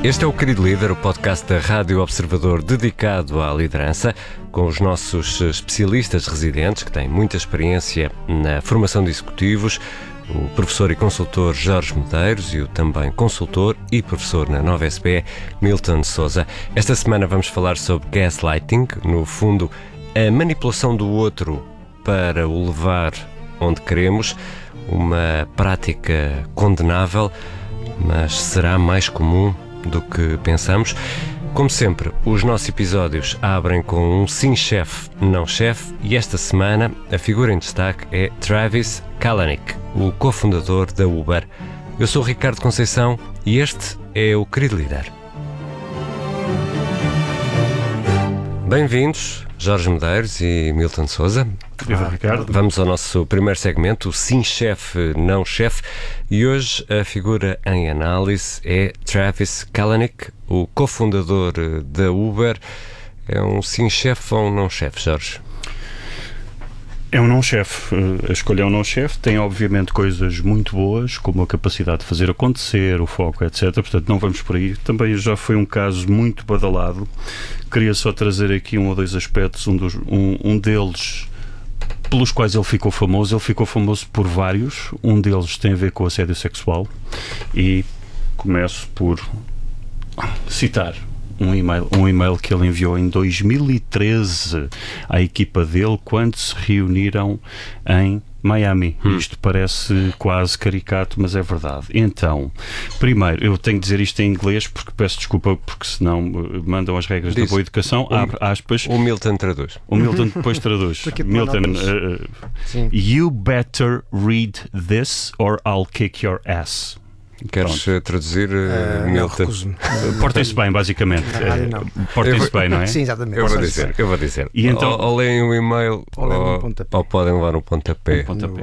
Este é o Querido Líder, o podcast da Rádio Observador dedicado à liderança, com os nossos especialistas residentes que têm muita experiência na formação de executivos, o professor e consultor Jorge Medeiros e o também consultor e professor na Nova SBE, Milton Sousa. Esta semana vamos falar sobre gaslighting, no fundo, a manipulação do outro para o levar onde queremos, uma prática condenável, mas será mais comum do que pensamos. Como sempre, os nossos episódios abrem com um sim chefe, não chefe, e esta semana a figura em destaque é Travis Kalanick, o cofundador da Uber. Eu sou o Ricardo Conceição e este é o Querido Líder. Bem-vindos, Jorge Medeiros e Milton Sousa. Olá, Ricardo. Vamos ao nosso primeiro segmento, o sim chefe, não chefe, e hoje a figura em análise é Travis Kalanick, o cofundador da Uber. É um sim chefe ou um não chefe, Jorge? É um não-chefe. A escolha é um não-chefe. Tem, obviamente, coisas muito boas, como a capacidade de fazer acontecer, o foco, etc. Portanto, não vamos por aí. Também já foi um caso muito badalado. Queria só trazer aqui um ou dois aspectos. Um deles, pelos quais ele ficou famoso. Ele ficou famoso por vários. Um deles tem a ver com assédio sexual. E começo por citar um e-mail que ele enviou em 2013 à equipa dele quando se reuniram em Miami. Isto parece quase caricato, mas é verdade. Então, primeiro, eu tenho de dizer isto em inglês porque peço desculpa, porque senão mandam as regras da boa educação. Abre aspas. O Milton traduz. O Milton depois traduz. Milton, you better read this or I'll kick your ass. Queres traduzir, Milton? Portem-se bem, basicamente. Portem-se bem, não é? Sim, exatamente. Eu vou dizer. E então, ou leem o e-mail ou podem levar um pontapé.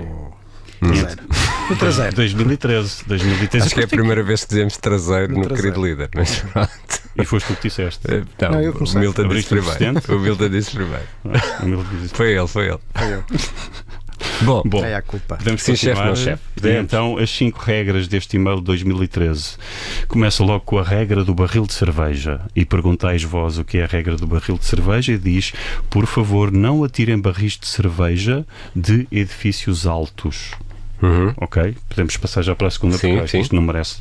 No traseiro. 2013. Acho que é a primeira vez que dizemos traseiro no Querido Líder, mas pronto. E foste tu que disseste. Não, eu comecei. O Milton disse primeiro. Foi ele. Bom, É a culpa. Podemos continuar. Então, as 5 regras deste e-mail de 2013. Começa logo com a regra do barril de cerveja. E perguntais vós o que é a regra do barril de cerveja e diz, por favor, não atirem barris de cerveja de edifícios altos. Ok? Podemos passar já para a segunda, porque isto não merece.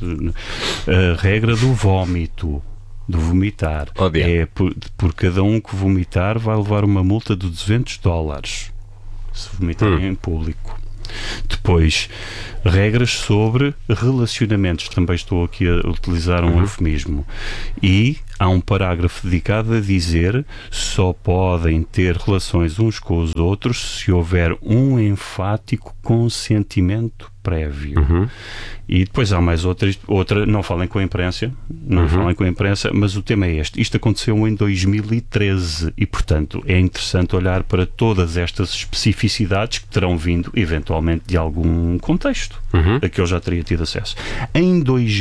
A regra do vómito. Do vomitar. É por cada um que vomitar vai levar uma multa de $200. Se vomitarem em público. Depois, regras sobre relacionamentos. Também estou aqui a utilizar um eufemismo. E há um parágrafo dedicado a dizer só podem ter relações uns com os outros se houver um enfático consentimento prévio. E depois há mais outra, não falem com a imprensa, mas o tema é este. Isto aconteceu em 2013 e, portanto, é interessante olhar para todas estas especificidades que terão vindo, eventualmente, de algum contexto a que eu já teria tido acesso. Em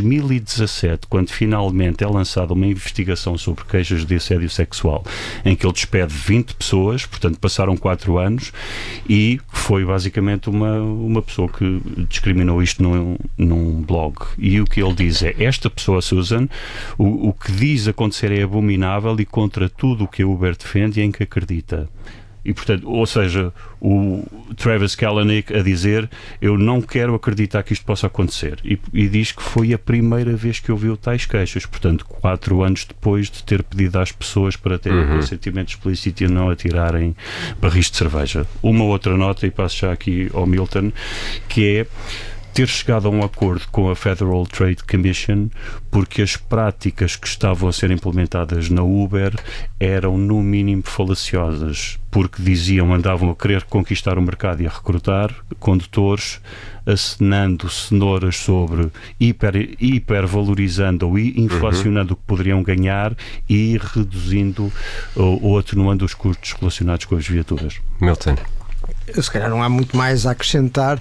2017, quando finalmente é lançada uma investigação sobre queixas de assédio sexual, em que ele despede 20 pessoas, portanto, passaram 4 anos, e foi basicamente uma pessoa que discriminou isto num blog. E o que ele diz é, esta pessoa, Susan, o que diz acontecer é abominável e contra tudo o que a Uber defende e em que acredita. E, portanto, ou seja, o Travis Kalanick a dizer, eu não quero acreditar que isto possa acontecer. E diz que foi a primeira vez que ouviu tais queixas. Portanto, 4 anos depois de ter pedido às pessoas para terem consentimento explícito e não atirarem barris de cerveja. Uma outra nota, e passo já aqui ao Milton, que é ter chegado a um acordo com a Federal Trade Commission porque as práticas que estavam a ser implementadas na Uber eram no mínimo falaciosas, porque andavam a querer conquistar o mercado e a recrutar condutores, acenando cenouras sobre hipervalorizando ou inflacionando o que poderiam ganhar e reduzindo ou atenuando os custos relacionados com as viaturas. Milton. Se calhar não há muito mais a acrescentar,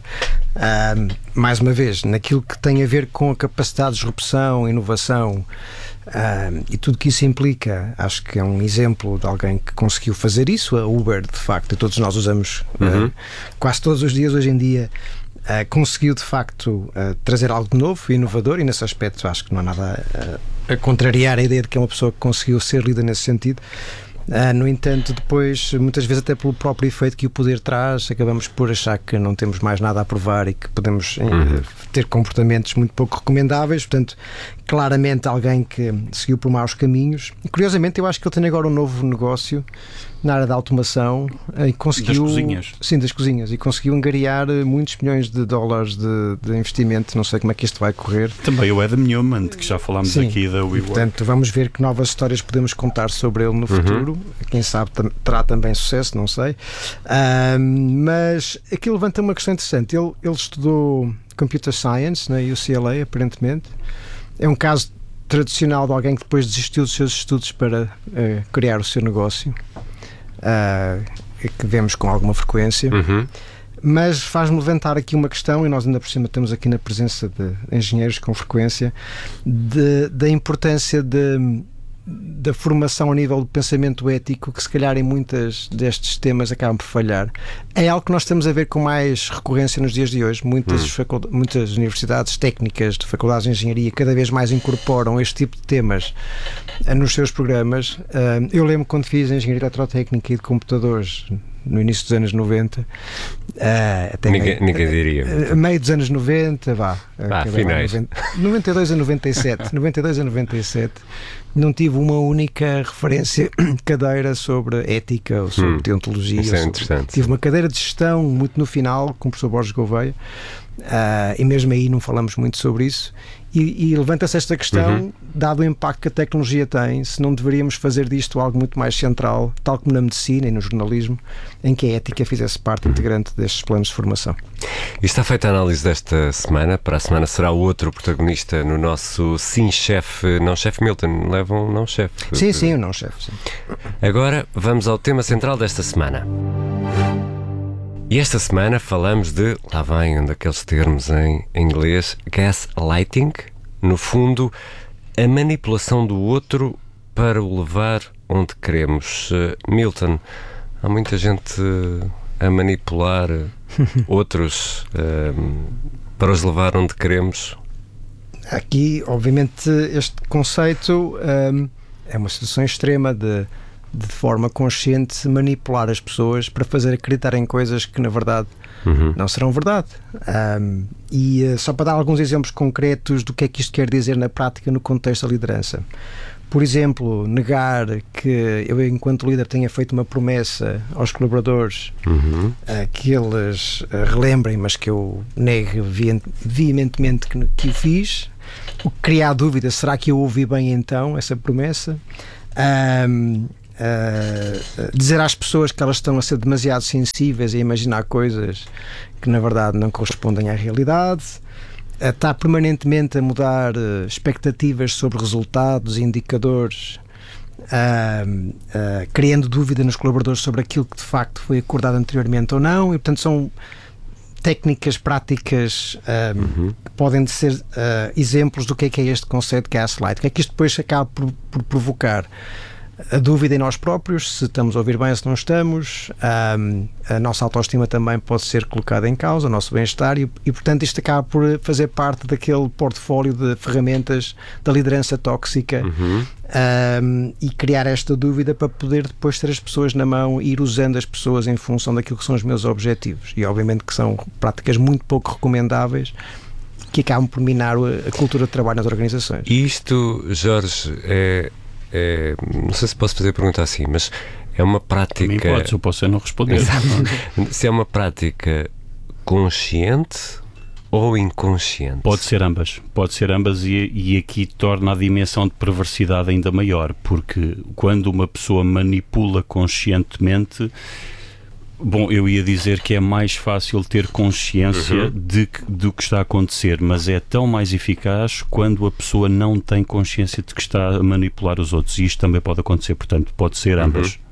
mais uma vez, naquilo que tem a ver com a capacidade de disrupção, inovação e tudo que isso implica. Acho que é um exemplo de alguém que conseguiu fazer isso. A Uber, de facto, todos nós usamos quase todos os dias hoje em dia conseguiu de facto trazer algo de novo e inovador, e nesse aspecto acho que não há nada a contrariar a ideia de que é uma pessoa que conseguiu ser líder nesse sentido. No entanto, depois, muitas vezes até pelo próprio efeito que o poder traz, acabamos por achar que não temos mais nada a provar e que podemos ter comportamentos muito pouco recomendáveis. Portanto, claramente alguém que seguiu por maus caminhos. E curiosamente eu acho que ele tem agora um novo negócio na área da automação e conseguiu... Das cozinhas. Sim, das cozinhas. E conseguiu angariar muitos milhões de dólares de investimento. Não sei como é que isto vai correr. Também o Adam Newman, que já falámos aqui da WeWork. Portanto, vamos ver que novas histórias podemos contar sobre ele no futuro. Quem sabe terá também sucesso, não sei. Mas aqui levanta uma questão interessante. Ele estudou Computer Science na UCLA, aparentemente. É um caso tradicional de alguém que depois desistiu dos seus estudos para criar o seu negócio. Que vemos com alguma frequência. Mas faz-me levantar aqui uma questão, e nós ainda por cima estamos aqui na presença de engenheiros com frequência, da importância da formação a nível do pensamento ético, que se calhar em muitos destes temas acabam por falhar. É algo que nós estamos a ver com mais recorrência nos dias de hoje. Muitas universidades técnicas de faculdades de engenharia cada vez mais incorporam este tipo de temas nos seus programas. Eu lembro quando fiz engenharia eletrotécnica e de computadores no início dos anos 90, até ninguém diria. Meio dos anos 90, finais. 92 a 97, não tive uma única referência cadeira sobre ética ou sobre deontologia. Isso é interessante. Tive uma cadeira de gestão muito no final, com o professor Borges Gouveia, e mesmo aí não falamos muito sobre isso. E levanta-se esta questão, dado o impacto que a tecnologia tem, se não deveríamos fazer disto algo muito mais central, tal como na medicina e no jornalismo, em que a ética fizesse parte integrante destes planos de formação. E está feita a análise desta semana. Para a semana será o outro protagonista no nosso Sim Chefe, Não Chefe Milton. Levam Não Chefe. Sim, o Não Chefe. Agora vamos ao tema central desta semana. E esta semana falamos de, lá vem um daqueles termos em inglês, gaslighting, no fundo, a manipulação do outro para o levar onde queremos. Milton, há muita gente a manipular outros para os levar onde queremos. Aqui, obviamente, este conceito é uma situação extrema de forma consciente manipular as pessoas para fazer acreditar em coisas que na verdade não serão verdade. E só para dar alguns exemplos concretos do que é que isto quer dizer na prática no contexto da liderança. Por exemplo, negar que eu, enquanto líder, tenha feito uma promessa aos colaboradores que eles relembrem, mas que eu negue veementemente que o fiz. O que cria a dúvida, será que eu ouvi bem então essa promessa? Dizer às pessoas que elas estão a ser demasiado sensíveis a imaginar coisas que na verdade não correspondem à realidade, está permanentemente a mudar expectativas sobre resultados e indicadores, criando dúvida nos colaboradores sobre aquilo que de facto foi acordado anteriormente ou não, e portanto são técnicas práticas que podem ser exemplos do que é este conceito de gaslight. O que é que isto depois acaba por provocar? A dúvida em nós próprios, se estamos a ouvir bem ou se não estamos, a nossa autoestima também pode ser colocada em causa, o nosso bem-estar, e portanto isto acaba por fazer parte daquele portfólio de ferramentas da liderança tóxica, e criar esta dúvida para poder depois ter as pessoas na mão e ir usando as pessoas em função daquilo que são os meus objetivos, e obviamente que são práticas muito pouco recomendáveis que acabam por minar a cultura de trabalho nas organizações. E isto, Jorge, não sei se posso fazer a pergunta assim, mas é uma prática... Também pode, eu posso não responder. Se é uma prática consciente ou inconsciente? Pode ser ambas e aqui torna a dimensão de perversidade ainda maior, porque quando uma pessoa manipula conscientemente, eu ia dizer que é mais fácil ter consciência do que está a acontecer, mas é tão mais eficaz quando a pessoa não tem consciência de que está a manipular os outros, e isto também pode acontecer, portanto pode ser ambas.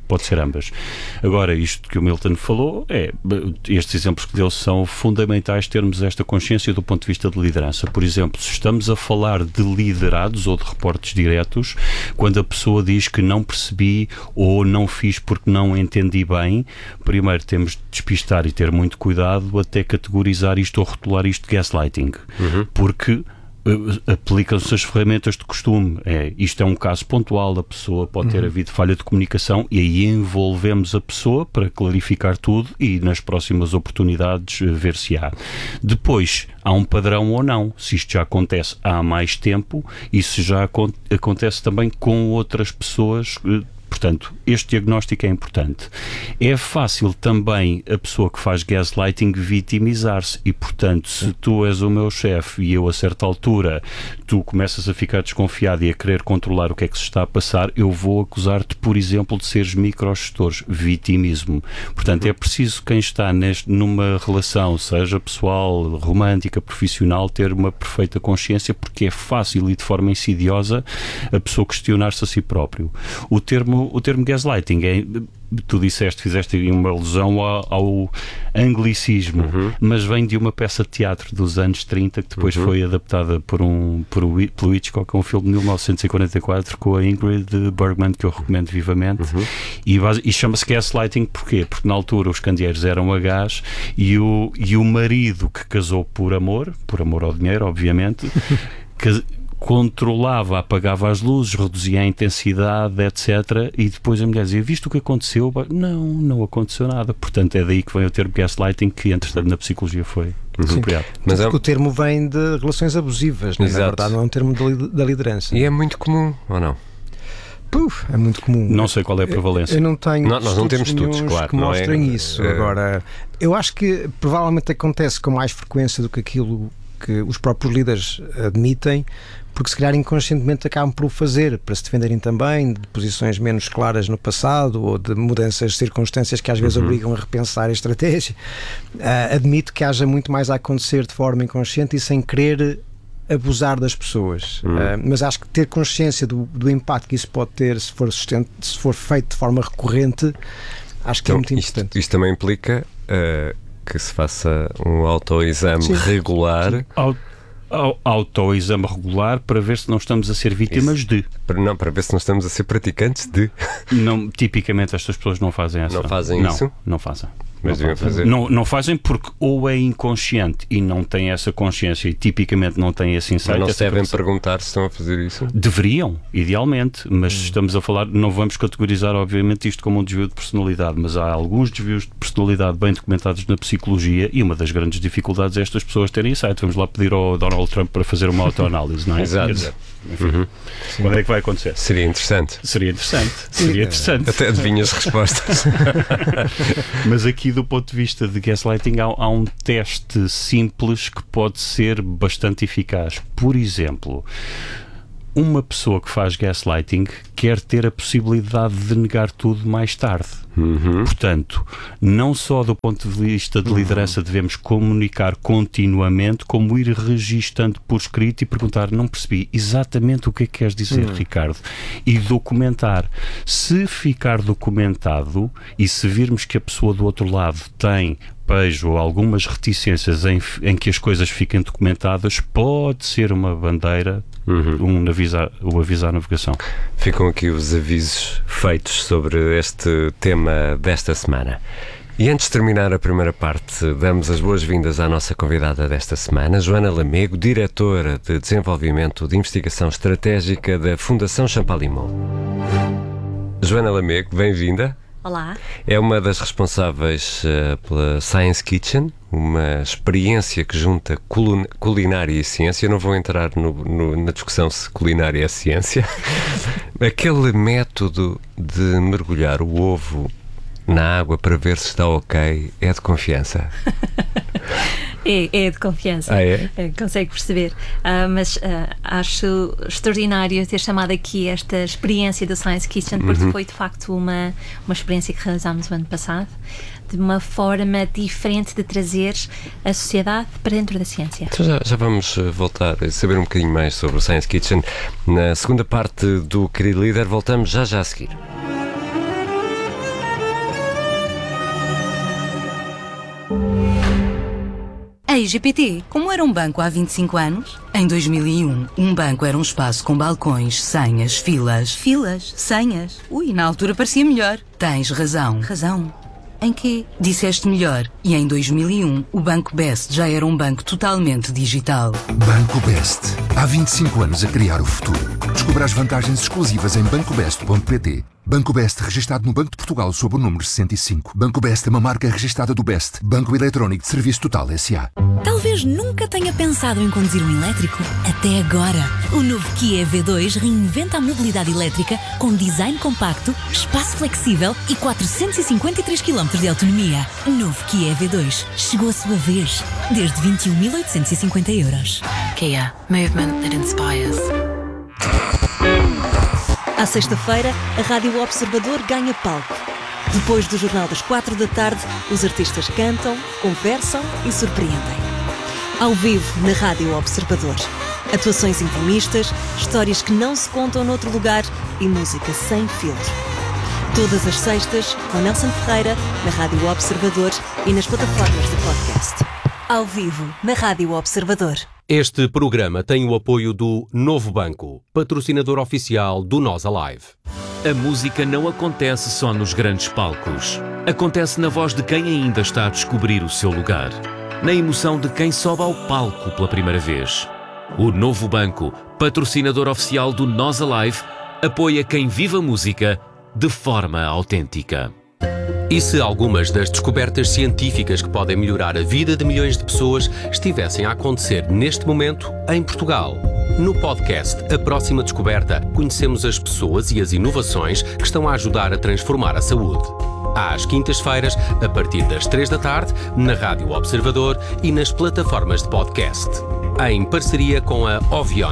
pode ser ambas. Agora, isto que o Milton falou, estes exemplos que deu são fundamentais termos esta consciência do ponto de vista de liderança. Por exemplo, se estamos a falar de liderados ou de reportes diretos, quando a pessoa diz que não percebi ou não fiz porque não entendi bem, primeiro temos de despistar e ter muito cuidado até categorizar isto ou rotular isto de gaslighting. Porque aplicam-se as ferramentas de costume. Isto é um caso pontual, a pessoa pode ter havido falha de comunicação e aí envolvemos a pessoa para clarificar tudo e nas próximas oportunidades ver se há. Depois, há um padrão ou não. Se isto já acontece há mais tempo e se já acontece também com outras pessoas. Portanto, este diagnóstico é importante. É fácil também a pessoa que faz gaslighting vitimizar-se e, portanto, se tu és o meu chefe e eu a certa altura tu começas a ficar desconfiado e a querer controlar o que é que se está a passar, eu vou acusar-te, por exemplo, de seres microgestores. Vitimismo. Portanto, é preciso quem está numa relação, seja pessoal, romântica, profissional, ter uma perfeita consciência, porque é fácil e de forma insidiosa a pessoa questionar-se a si próprio. O termo gaslighting tu fizeste uma alusão ao anglicismo, mas vem de uma peça de teatro dos anos 30 que depois foi adaptada pelo Hitchcock, um filme de 1944 com a Ingrid Bergman, que eu recomendo vivamente, e chama-se gaslighting. Porquê? Porque na altura os candeeiros eram a gás e o marido que casou por amor ao dinheiro, obviamente, controlava, apagava as luzes, reduzia a intensidade, etc. E depois a mulher dizia, viste o que aconteceu? Não aconteceu nada. Portanto, é daí que vem o termo gaslighting, que entretanto na psicologia foi apropriado. Mas o termo vem de relações abusivas, na verdade não é um termo da liderança. E é muito comum, ou não? É muito comum. Não sei qual é a prevalência. Eu não tenho nós não temos estudos, claro, que mostrem isso. Agora, eu acho que provavelmente acontece com mais frequência do que aquilo que os próprios líderes admitem, porque se calhar inconscientemente acabam por o fazer, para se defenderem também de posições menos claras no passado ou de mudanças de circunstâncias que às vezes obrigam a repensar a estratégia. Admito que haja muito mais a acontecer de forma inconsciente e sem querer abusar das pessoas. Mas acho que ter consciência do impacto que isso pode ter se for feito de forma recorrente, acho que é muito importante. Isto também implica que se faça um autoexame regular. Autoexame regular para ver se não estamos a ser vítimas de. Para ver se não estamos a ser praticantes de. Não, tipicamente estas pessoas não fazem essa. Não fazem isso? Não fazem. Mas deviam fazer. Não fazem porque ou é inconsciente e não têm essa consciência e tipicamente não têm esse insight. Mas não se devem perguntar se estão a fazer isso? Deveriam, idealmente, mas estamos a falar, não vamos categorizar obviamente isto como um desvio de personalidade, mas há alguns desvios de personalidade bem documentados na psicologia e uma das grandes dificuldades é estas pessoas terem insight. Vamos lá pedir ao Donald Trump para fazer uma autoanálise, não é? Exato. Enfim, quando é que vai acontecer? Seria interessante. Até adivinha as respostas. Mas aqui do ponto de vista de gaslighting há um teste simples que pode ser bastante eficaz. Por exemplo, uma pessoa que faz gaslighting quer ter a possibilidade de negar tudo mais tarde. Portanto, não só do ponto de vista de liderança devemos comunicar continuamente, como ir registando por escrito e perguntar, não percebi exatamente o que é que queres dizer, Ricardo, e documentar. Se ficar documentado e se virmos que a pessoa do outro lado tem ou algumas reticências em que as coisas fiquem documentadas, pode ser uma bandeira, o aviso à navegação. Ficam aqui os avisos feitos sobre este tema desta semana. E antes de terminar a primeira parte, damos as boas-vindas à nossa convidada desta semana, Joana Lamego, diretora de Desenvolvimento de Investigação Estratégica da Fundação Champalimau. Joana Lamego, bem-vinda. Olá. É uma das responsáveis pela Science uma experiência que junta culinária e ciência. Eu não vou entrar na discussão se culinária é ciência. Aquele método de mergulhar o ovo na água para ver se está ok é de confiança? É de confiança. Consegue perceber. Mas acho extraordinário ter chamado aqui esta experiência do Science Kitchen, porque foi de facto uma experiência que realizámos o ano passado, de uma forma diferente de trazer a sociedade para dentro da ciência. Então já vamos voltar a saber um bocadinho mais sobre o Science Kitchen. Na segunda parte do Querido Líder, voltamos já a seguir. Ei, GPT, como era um banco há 25 anos? Em 2001, um banco era um espaço com balcões, senhas, filas. Filas? Senhas? Ui, na altura parecia melhor. Tens razão. Razão? Em quê? Disseste melhor. E em 2001, o Banco Best já era um banco totalmente digital. Banco Best. Há 25 anos a criar o futuro. Descubra as vantagens exclusivas em bancobest.pt. Banco Best, registado no Banco de Portugal sob o número 65. Banco Best é uma marca registada do Best, Banco Eletrónico de Serviço Total S.A. Talvez nunca tenha pensado em conduzir um elétrico. Até agora. O novo Kia EV2 reinventa a mobilidade elétrica com design compacto, espaço flexível e 453 km de autonomia. Novo Kia EV2. Chegou a sua vez. Desde 21.850 euros. Kia. Movement that inspires. À sexta-feira, a Rádio Observador ganha palco. Depois do Jornal das 4 da tarde, os artistas cantam, conversam e surpreendem. Ao vivo, na Rádio Observador. Atuações intimistas, histórias que não se contam noutro lugar e música sem filtro. Todas as sextas, com Nelson Ferreira, na Rádio Observador e nas plataformas de podcast. Ao vivo, na Rádio Observador. Este programa tem o apoio do Novo Banco, patrocinador oficial do Nós Alive. A música não acontece só nos grandes palcos. Acontece na voz de quem ainda está a descobrir o seu lugar. Na emoção de quem sobe ao palco pela primeira vez. O Novo Banco, patrocinador oficial do Nós Alive, apoia quem vive a música de forma autêntica. E se algumas das descobertas científicas que podem melhorar a vida de milhões de pessoas estivessem a acontecer neste momento em Portugal? No podcast A Próxima Descoberta, conhecemos as pessoas e as inovações que estão a ajudar a transformar a saúde. Às quintas-feiras, a partir das 3 da tarde, na Rádio Observador e nas plataformas de podcast. Em parceria com a Ovion.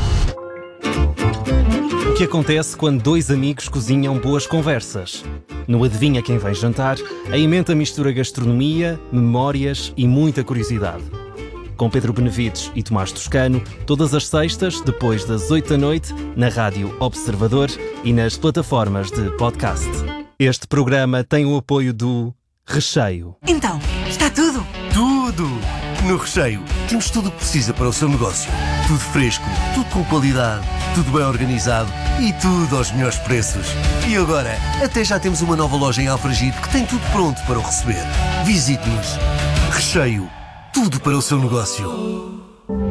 O que acontece quando dois amigos cozinham boas conversas? No Adivinha Quem Vem Jantar, a emenda mistura gastronomia, memórias e muita curiosidade. Com Pedro Benevides e Tomás Toscano, todas as sextas, depois das 8 da noite, na Rádio Observador e nas plataformas de podcast. Este programa tem o apoio do Recheio. Então, está tudo? Tudo! No Recheio, temos tudo o que precisa para o seu negócio. Tudo fresco, tudo com qualidade, tudo bem organizado e tudo aos melhores preços. E agora, até já temos uma nova loja em Alfragide que tem tudo pronto para o receber. Visite-nos. Recheio, tudo para o seu negócio.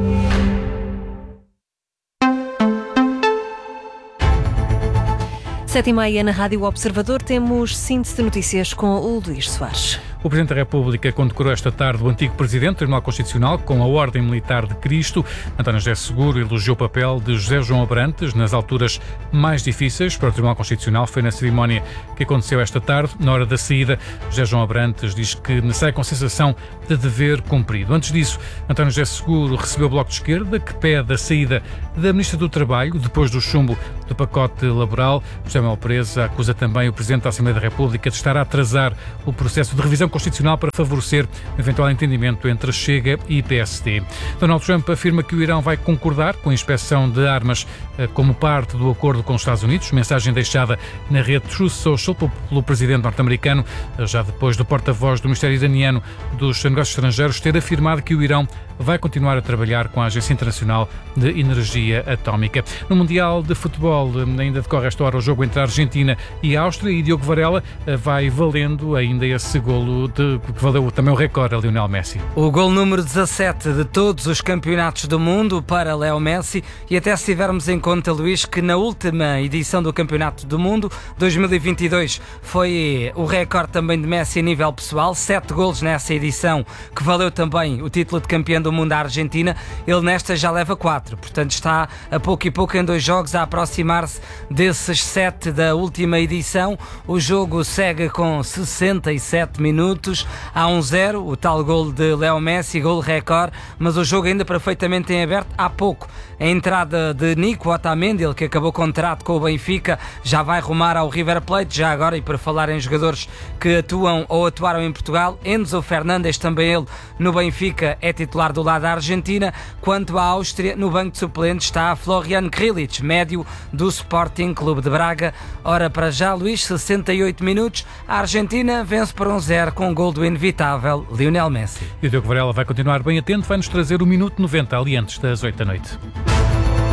7h30 na Rádio Observador, temos síntese de notícias com o Luís Soares. O Presidente da República condecorou esta tarde o antigo Presidente do Tribunal Constitucional com a Ordem Militar de Cristo. António José Seguro elogiou o papel de José João Abrantes nas alturas mais difíceis para o Tribunal Constitucional. Foi na cerimónia que aconteceu esta tarde. Na hora da saída, José João Abrantes diz que sai com a sensação de dever cumprido. Antes disso, António José Seguro recebeu o Bloco de Esquerda, que pede a saída da Ministra do Trabalho, depois do chumbo do pacote laboral. José Manuel Pereza acusa também o Presidente da Assembleia da República de estar a atrasar o processo de revisão constitucional para favorecer o eventual entendimento entre Chega e PSD. Donald Trump afirma que o Irão vai concordar com a inspeção de armas como parte do acordo com os Estados Unidos, mensagem deixada na rede Truth Social pelo presidente norte-americano, já depois do porta-voz do Ministério iraniano dos Negócios Estrangeiros ter afirmado que o Irão vai continuar a trabalhar com a Agência Internacional de Energia Atómica. No Mundial de Futebol, ainda decorre esta hora o jogo entre a Argentina e a Áustria e Diogo Varela vai valendo ainda esse golo que valeu também o recorde a Lionel Messi. O golo número 17 de todos os campeonatos do mundo para Leo Messi, e até se tivermos em conta, Luís, que na última edição do Campeonato do Mundo 2022 foi o recorde também de Messi a nível pessoal, 7 golos nessa edição, que valeu também o título de campeão do mundo à Argentina. Ele nesta já leva 4, portanto está a pouco e pouco em 2 jogos a aproximar-se desses 7 da última edição. O jogo segue com 67 minutos, há 1-0, o tal golo de Leo Messi, golo recorde, mas o jogo ainda perfeitamente em aberto. Há pouco a entrada de Nico Otamendi, ele que acabou contrato com o Benfica, já vai rumar ao River Plate. Já agora, e para falar em jogadores que atuam ou atuaram em Portugal, Enzo Fernandes, também ele no Benfica, é titular do do lado da Argentina. Quanto à Áustria, no banco de suplentes está Florian Grilic, médio do Sporting Clube de Braga. Ora, para já, Luís, 68 minutos, a Argentina vence por 1-0 com o gol do inevitável Lionel Messi. E o Diogo Varela vai continuar bem atento, vai-nos trazer o Minuto 90 ali antes das 8 da noite.